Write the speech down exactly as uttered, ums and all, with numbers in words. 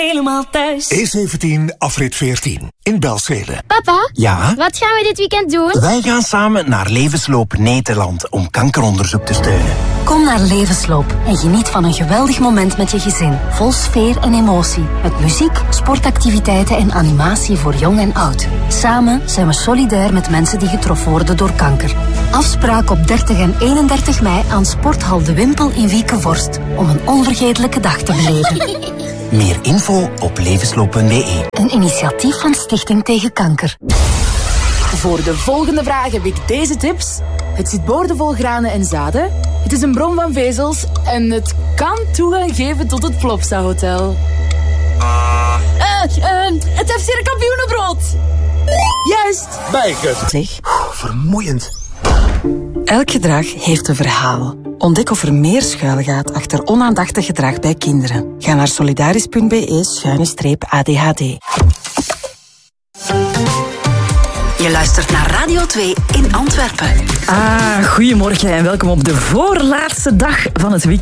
Helemaal thuis. E zeventien, afrit veertien. In Belzele. Papa? Ja? Wat gaan we dit weekend doen? Wij gaan samen naar Levensloop Nederland om kankeronderzoek te steunen. Kom naar Levensloop en geniet van een geweldig moment met je gezin. Vol sfeer en emotie. Met muziek, sportactiviteiten en animatie voor jong en oud. Samen zijn we solidair met mensen die getroffen worden door kanker. Afspraak op dertig en eenendertig mei aan Sporthal De Wimpel in Wiekenvorst. Om een onvergetelijke dag te beleven. Meer info op levensloop punt be. Een initiatief van Stichting Tegen Kanker. Voor de volgende vraag heb ik deze tips. Het zit boordevol granen en zaden. Het is een bron van vezels. En het kan toegang geven tot het Plopsa Hotel. Uh, uh, het F C kampioenenbrood. Juist. Bijkut. Zeg. Vermoeiend. Elk gedrag heeft een verhaal. Ontdek of er meer schuilgaat achter onaandachtig gedrag bij kinderen. Ga naar solidaris punt be schuine streep A D H D. Je luistert naar Radio twee in Antwerpen. Ah, goedemorgen en welkom op de voorlaatste dag van het weekend.